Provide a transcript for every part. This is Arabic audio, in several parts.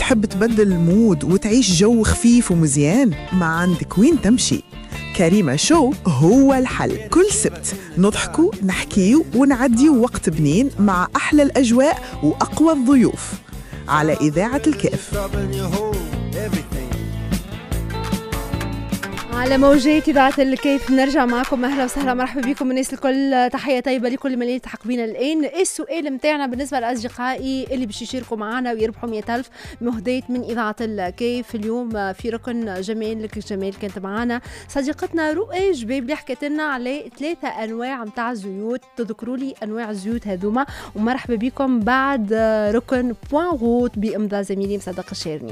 تحب تبدل المود وتعيش جو خفيف ومزيان؟ ما عندك وين تمشي. كريمة شو هو الحل. كل سبت نضحكوا نحكيوا ونعديوا وقت بنين مع أحلى الأجواء وأقوى الضيوف على إذاعة الكيف. على موجات إذاعة الكيف نرجع معكم. أهلا وسهلا، مرحبا بكم الناس الكل، تحية طيبة لكل من يلتحق بنا الآن. السؤال متاعنا بالنسبة لأصدقائي اللي باش يشاركوا معنا ويربحوا 100,000 مهداة من إذاعة الكيف اليوم في ركن جمال. لك جمال كانت معنا صديقتنا رؤى جبيب اللي حكت لنا على 3 أنواع متاع الزيوت. تذكروا لي أنواع الزيوت هذوما، ومرحبا بكم بعد ركن بوان غوت بإمضاء زميلي مصدق الشيرني.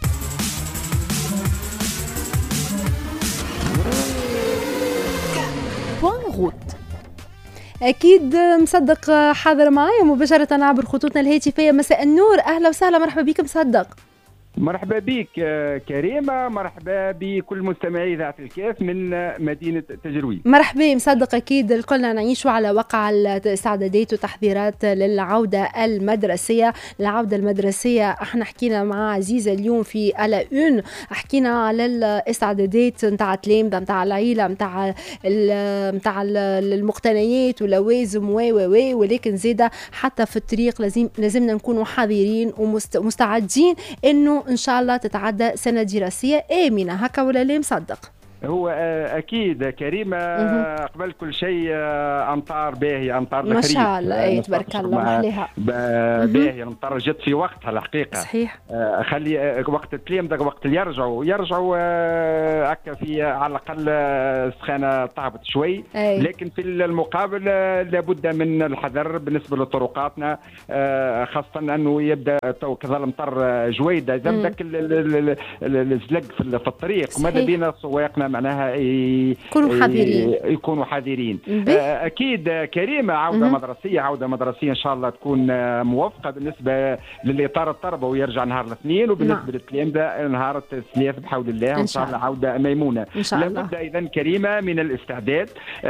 غوت أكيد مصدق حاضر معايا مباشرة عبر خطوطنا الهاتفية. مساء النور، أهلا وسهلا، مرحبا بك مصدق. مرحبا بك كريمة، مرحبا بكل مستمعي إذاعة الكيف من مدينة تجروي. مرحبا مصدق. أكيد الكلنا نعيشوا على وقع الاستعدادات والتحضيرات للعودة المدرسية. العودة المدرسية احنا حكينا مع عزيزة اليوم في على اون، حكينا على الاستعدادات نتاع التلامذة نتاع العيلة نتاع المقتنيات ولوازم ولكن زيادة حتى في الطريق لازمنا نكونوا حذرين ومستعدين انه ان شاء الله تتعدى سنة دراسية آمنة. هكا ولا لا مصدق؟ هو أكيد كريمة. قبل كل شيء أمطار باهية، أمطار ما شاء الله، تبارك الله محليها باهية. الأمطار جت في وقتها الحقيقة. صحيح. خلي وقت التلامذة وقت اللي يرجعوا هكا في على الأقل السخانة طابت شوي. لكن في المقابل لابد من الحذر بالنسبة لطرقاتنا، خاصة أنه يبدأ كذا المطر جويدة يبدأ الزلق في الطريق. وماذا بينا سواقنا معناها يكونوا حذرين. أكيد كريمة عودة مدرسية إن شاء الله تكون موفقة بالنسبة للإطار التربوي، يرجع نهار الاثنين، وبالنسبة للتلامذة نهار الثلاث بحول الله إن شاء الله عودة ميمونة. لابد أيضا كريمة من الاستعداد،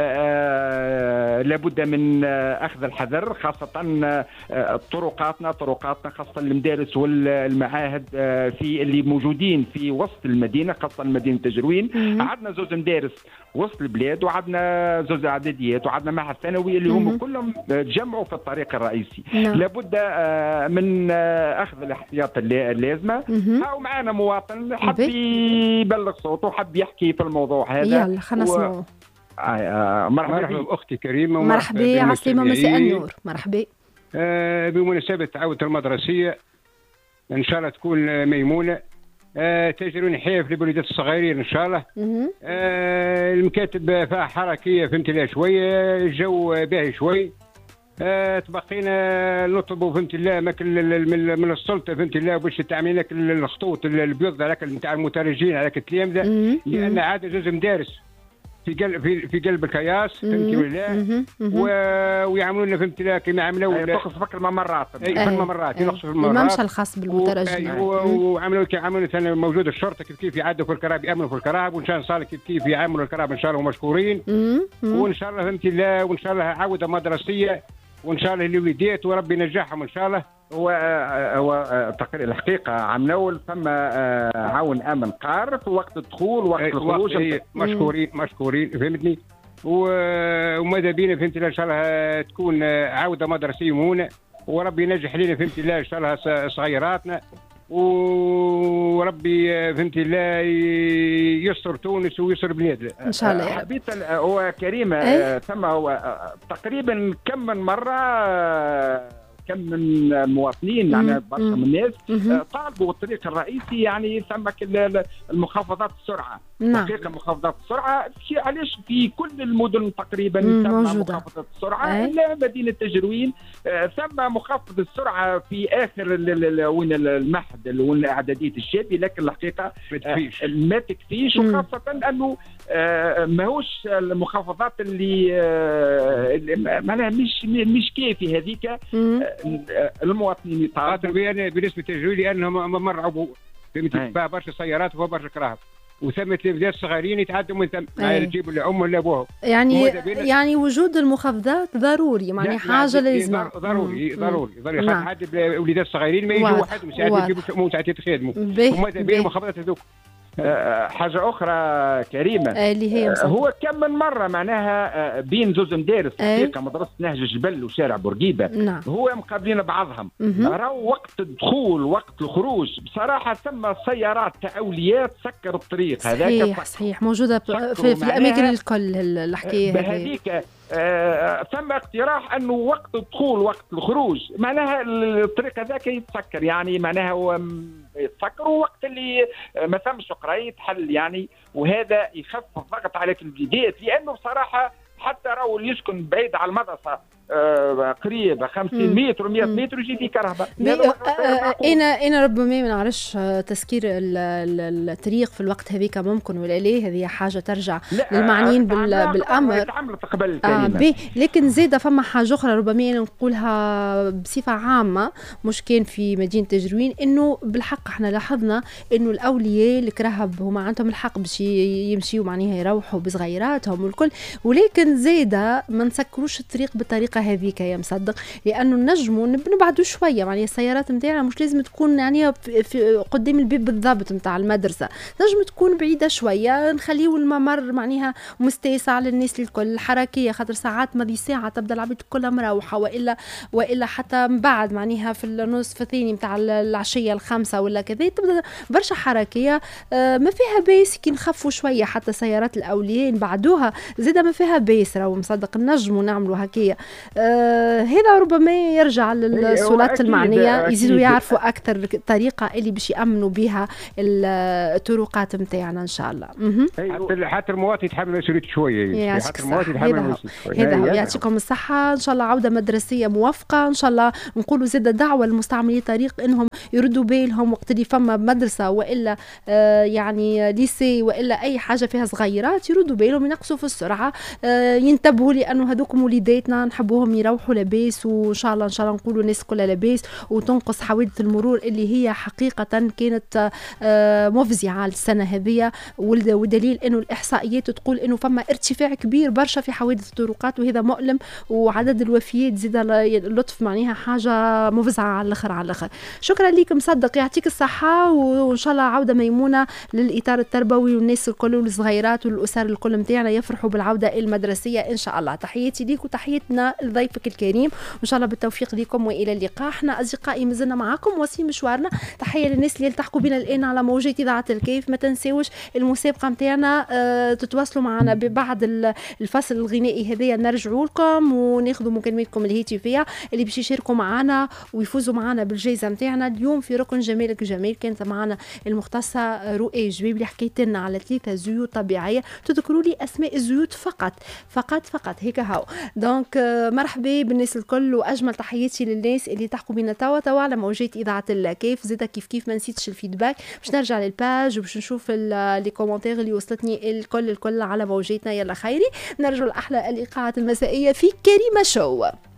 لابد من أخذ الحذر، خاصة طرقاتنا خاصة المدارس والمعاهد في اللي موجودين في وسط المدينة، خاصة مدينة تجروين. عندنا زوز مدارس وسط البلاد، وعندنا زوز اعداديات، وعندنا معهد ثانوي اللي هم كلهم تجمعوا في الطريق الرئيسي. لابد من اخذ الاحتياط اللازمه. او معنا مواطن حب يبلغ صوته وحب يحكي في الموضوع هذا. يلا خلينا نسمعوا. مرحبا اختي كريمه. مرحبا عسلامه، مساء النور. مرحبا. بمناسبه عوده المدرسيه ان شاء الله تكون ميمونه. تجرون حيف للوليدات الصغيرين ان شاء الله. المكاتب فيها حركيه فهمت لها شويه، الجو باهي شوي. تبقينا نطلبوا فهمت الله من السلطه فهمت الله باش تعمل لك الخطوط البيض على نتاع المترجين على التلامذه، لان عاد جوز مدارس في قلب الكياس فهمتي ولا. ويعملوا لنا فهمت لها كما عملوا ينقص فك الممرات في الممرات، ينقص في الممرات الممشى الخاص بالمترجمين. وعملوا ثاني موجود الشرطه كيف يعدوا في الكراب، يامنوا في الكراب، وان شاء الله كيف يعملوا الكراب ان شاء الله ومشكورين. وان شاء الله فهمتي الله، وان شاء الله عوده مدرسيه، وان شاء الله الوليدات وربي ينجحهم ان شاء الله. هو تقرير الحقيقه عملوا ثم عون امن قار في وقت الدخول وقت الخروج. مشكورين فهمتني. وماذا بينا فهمت الله ان شاء الله تكون عوده مدرسيه مهونه، وربي ينجح لنا فهمت الله ان شاء الله صغيراتنا، وربي فهمت الله يسر تونس ويسر بلادنا ان شاء الله يا رب. هو كريمه ثم هو تقريبا كم من مره كم من مواطنين يعني برشا من الناس طالبوا الطريق الرئيسي، يعني ثم المخفضات السرعه. حقيقه مخفضات السرعه علاش في كل المدن تقريبا ثم مخفضات السرعه الا مدينه تجروين ثم مخفض السرعه في اخر وين المعهد وين اعداديه الشادي، لكن الحقيقه ما تكفيش، وخاصه انه ماهوش المخفضات اللي معناها مش كافي هذيك. المواطنين يطالبوا بالنسبه لتجروين لانهم مرعوا فهمتي برشا سيارات وبرشا كراهب. وثمت الولاد الصغيرين يتعدوا من ثم ما يجيبوا لأم ولا أبوهم. يعني وجود المخفضات ضروري، يعني حاجة لازمة. ضروري خاطر حد الولاد الصغيرين ما يجوا وحدهم ساعات يجيبوا أمهم ساعات يتخدموا وماذا بين المخفضات هذوك. حاجة أخرى كريمة اللي هي هو كم من مرة معناها بين زوز مدارس حقيقة مدرسة نهج الجبل وشارع بورقيبة نعم. هو مقابلين بعضهم راهو وقت الدخول وقت الخروج بصراحة ثم سيارات تأوليات سكر الطريق هذاك صحيح موجودة في الأماكن الكل الحكاية هذيك. ثم اقتراح انه وقت الدخول وقت الخروج معناها الطريق هذاك يتسكر، يعني معناها هو يتسكر وقت اللي ما ثمش قرايه يتحل يعني، وهذا يخفف الضغط على البلدات لانه بصراحه حتى راهو اللي يسكن بعيد على المدرسه قريب 50 متر و100 متر يجي في كهرباء. انا ربما ما نعرفش تسكير الطريق في الوقت هذيك ممكن ولا لا، هذه حاجه ترجع للمعنيين بالامر تعملت قبل الكلمه. لكن زيد فما حاجه اخرى ربما نقولها بصفه عامه مش كان في مدينه تجروين، انه بالحق احنا لاحظنا انه الاولياء الكرهب هما عندهم الحق باش يمشيوا معناها يروحوا بصغيراتهم والكل، ولكن زيد ما نسكروش الطريق بالطريقه هذيك يا مصدق، لانه نجموا نبعدوا شويه، يعني السيارات نتاعنا مش لازم تكون يعني في قدام الباب بالضبط نتاع المدرسه، نجم تكون بعيده شويه، نخليو الممر معناها مستيسع للناس الكل الحركيه، خاطر ساعات ماضي ساعه تبدا العباد كلها مروحه، والا حتى من بعد معناها في النصف الثاني نتاع العشيه الخامسه ولا كذا تبدا برشا حركيه، ما فيها باس كي نخفوا شويه حتى سيارات الاولياء نبعدوها زيدا ما فيها باس، راهو مصدق نجموا نعملوا هكايا. هذا ربما يرجع للسلطات المعنيه يزيدوا يعرفوا اكثر الطريقه اللي باش يامنوا بها الطرقات نتاعنا ان شاء الله. حتى المواطن يتحمل مسؤوليته شويه، حتى المواطن يتحمل مسؤوليته شويه. هذا يعطيكم الصحه، ان شاء الله عوده مدرسيه موفقه، ان شاء الله نقولوا زاده دعوه للمستعملي الطريق انهم يردوا بالهم وقت اللي فما مدرسه والا يعني ليسي والا اي حاجه فيها صغيرات يردوا بالهم ينقصوا في السرعه، ينتبهوا لانه هذوكم وليداتنا نحبوهم يروحوا لاباس، وان شاء الله نقولوا الناس كلها لاباس وتنقص حوادث المرور اللي هي حقيقه كانت مفزعه السنه هذه، ودليل انه الاحصائيات تقول انه فما ارتفاع كبير برشا في حوادث الطرقات وهذا مؤلم، وعدد الوفيات زيد اللطف معناها حاجه مفزعه على الاخر. شكرا لك مصدق، يعطيك الصحه، وان شاء الله عوده ميمونه للاطار التربوي والناس الكل والصغيرات والاسر الكل نتاعنا يفرحوا بالعوده المدرسيه ان شاء الله. تحياتي ليك وتحياتنا لضيفك الكريم، وان شاء الله بالتوفيق لكم والى اللقاء. احنا اصدقائي مازلنا معاكم واصلين مشوارنا. تحيه للناس اللي يلتحقوا بنا الان على موجات اذاعه الكيف، ما تنساوش المسابقه نتاعنا تتواصلوا معنا بعد الفصل الغنائي هذايا نرجعوا لكم وناخذوا مكالماتكم الهاتفيه اللي باش يشاركوا معنا ويفوزوا معنا بالجائزه نتاعنا اليوم في ركن جمالك جميل. كانت معنا المختصه رؤى جبيب اللي حكيت لنا على 3 زيوت طبيعيه، تذكروا لي اسماء الزيوت فقط هيك هاو. دونك مرحبا بالناس الكل، واجمل تحياتي للناس اللي تحكوا بينا توا على موجات اذاعه الكيف. زيدا كيف ما نسيتش الفيدباك، باش نرجع للباج وباش نشوف لي كومونتير اللي وصلتني الكل على موجاتنا. يلا خيري، نرجع لاحلى الايقاعات المسائيه في كريمه شو.